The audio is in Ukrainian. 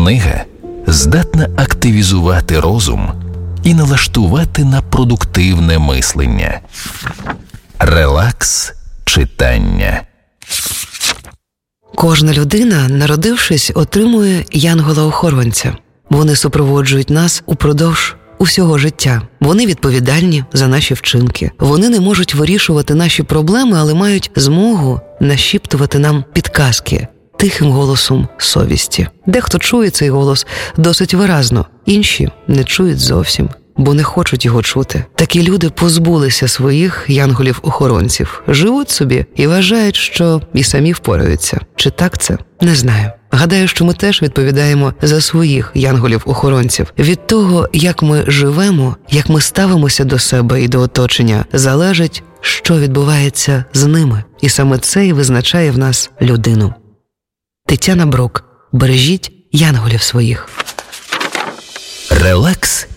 Книга здатна активізувати розум і налаштувати на продуктивне мислення. Релакс читання. Кожна людина, народившись, отримує янгола-охоронця. Вони супроводжують нас упродовж усього життя. Вони відповідальні за наші вчинки. Вони не можуть вирішувати наші проблеми, але мають змогу нашіптувати нам підказки тихим голосом совісті. Дехто чує цей голос досить виразно, інші не чують зовсім, бо не хочуть його чути. Такі люди позбулися своїх янголів-охоронців, живуть собі і вважають, що і самі впораються. Чи так це? Не знаю. Гадаю, що ми теж відповідаємо за своїх янголів-охоронців. Від того, як ми живемо, як ми ставимося до себе і до оточення, залежить, що відбувається з ними. І саме це і визначає в нас людину. Тетяна Брук. Бережіть янголів своїх. Релакс